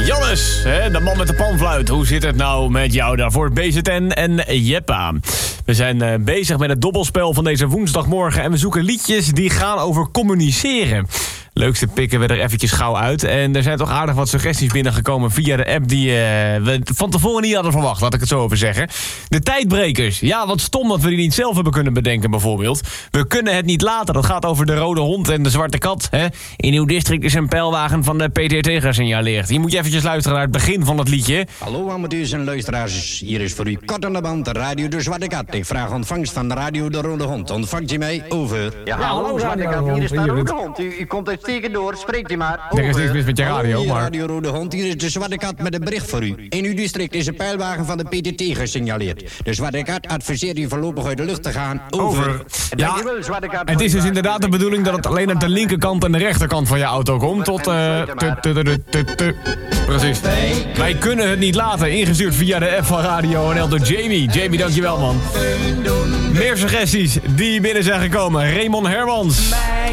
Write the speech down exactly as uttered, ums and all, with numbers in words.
Jannes, hè, de man met de panfluit. Hoe zit het nou met jou daarvoor? B Z N en Jeppa. We zijn uh, bezig met het dobbelspel van deze woensdagmorgen... en we zoeken liedjes die gaan over communiceren. Leukste pikken we er eventjes gauw uit. En er zijn toch aardig wat suggesties binnengekomen via de app... die uh, we van tevoren niet hadden verwacht, laat ik het zo over zeggen. De tijdbrekers. Ja, wat stom dat we die niet zelf hebben kunnen bedenken bijvoorbeeld. We kunnen het niet laten. Dat gaat over de rode hond en de zwarte kat. Hè? In uw district is een pijlwagen van de P T T gesignaleerd. Hier moet je eventjes luisteren naar het begin van het liedje. Hallo amateurs en luisteraars. Hier is voor u kort aan de band Radio de Zwarte Kat. Ik vraag ontvangst van Radio de Rode Hond. Ontvangt u mij? Over. Ja, ja hallo Zwarte Kat. Hier is de Rode Hond. U, u komt uitstekend door. Spreekt u maar. Over. Er is niks mis met je radio, hallo, maar... Radio Rode Hond. Hier is de Zwarte Kat met een bericht voor u. In uw district is een pijlwagen van de P T T gesignaleerd. De Zwarte Kat adviseert u voorlopig uit de lucht te gaan. Over. Over. Ja, het is dus inderdaad de bedoeling dat het alleen op de linkerkant en de rechterkant van je auto komt. Tot... Uh, Precies. Wij kunnen het niet laten. Ingestuurd via de app van Radio N L door Jamie. Jamie, dankjewel man. Meer suggesties die binnen zijn gekomen. Raymond Hermans.